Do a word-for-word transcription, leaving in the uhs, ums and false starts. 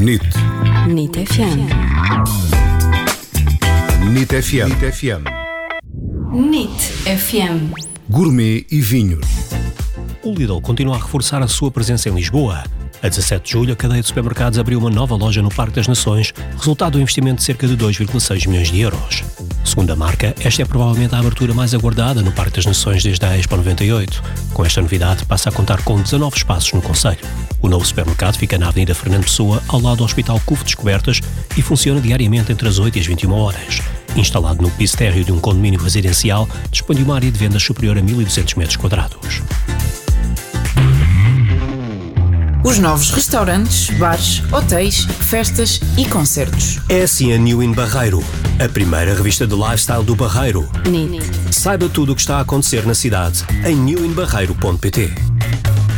N I T. N I T F M. N I T F M. N I T F M. N I T F M. Gourmet e vinhos. O Lidl continua a reforçar a sua presença em Lisboa. A dezassete de julho, a cadeia de supermercados abriu uma nova loja no Parque das Nações, resultado do investimento de cerca de dois vírgula seis milhões de euros. Segundo a marca, esta é provavelmente a abertura mais aguardada no Parque das Nações desde a Expo noventa e oito. Com esta novidade, passa a contar com dezanove espaços no concelho. O novo supermercado fica na Avenida Fernando Pessoa, ao lado do Hospital Cufo Descobertas, e funciona diariamente entre as oito e as vinte e uma horas. Instalado no piso térreo de um condomínio residencial, dispõe de uma área de vendas superior a mil e duzentos metros quadrados. Os novos restaurantes, bares, hotéis, festas e concertos. É assim a New In Barreiro, a primeira revista de lifestyle do Barreiro. N I T. Saiba tudo o que está a acontecer na cidade em new in barreiro ponto pt.